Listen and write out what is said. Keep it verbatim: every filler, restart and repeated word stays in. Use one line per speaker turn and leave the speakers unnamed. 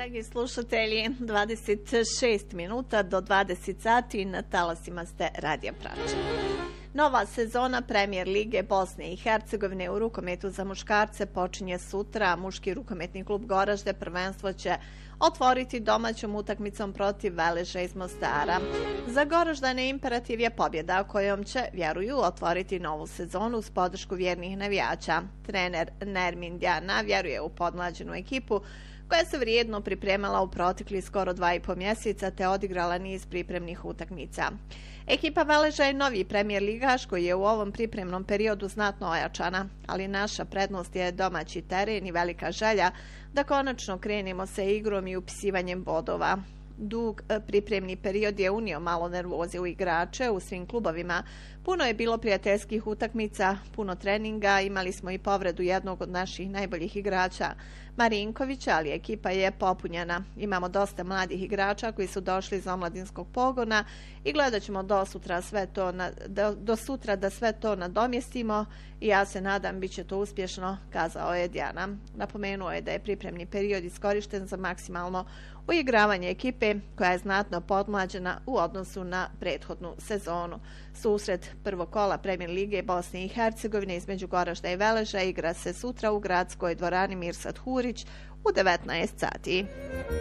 Dragi slušatelji, dvadeset šest minuta do dvadeset sati na talasima ste Radija Prača. Nova sezona Premijer Lige Bosne i Hercegovine u rukometu za muškarce počinje sutra. Muški rukometni klub Goražde prvenstvo će otvoriti domaćom utakmicom protiv Veleža iz Mostara. Za Goraždane imperativ je pobjeda kojom će, vjeruju, otvoriti novu sezonu uz podršku vjernih navijača. Trener Nermin Djana vjeruje u podmlađenu ekipu koja se vrijedno pripremala u protekli skoro dva i po mjeseca te odigrala niz pripremnih utakmica. Ekipa Veleža je novi premijer ligaš koji je u ovom pripremnom periodu znatno ojačana, ali naša prednost je domaći teren i velika želja da konačno krenemo sa igrom i upisivanjem bodova. Dug pripremni period je unio malo nervoze u igrače u svim klubovima. Puno je bilo prijateljskih utakmica, puno treninga, imali smo i povredu jednog od naših najboljih igrača, Marinkovića, ali ekipa je popunjena. Imamo dosta mladih igrača koji su došli iz omladinskog pogona i gledat ćemo do sutra, sve to na, do, do sutra da sve to nadomjestimo i ja se nadam bit će to uspješno, kazao je Djana. Napomenuo je da je pripremni period iskorišten za maksimalno uigravanje ekipe koja je znatno podmlađena u odnosu na prethodnu sezonu. Susret prvog kola Premijer Lige Bosne i Hercegovine između Goražda i Veleža igra se sutra u gradskoj dvorani Mirsad Hurić u devetnaest sati.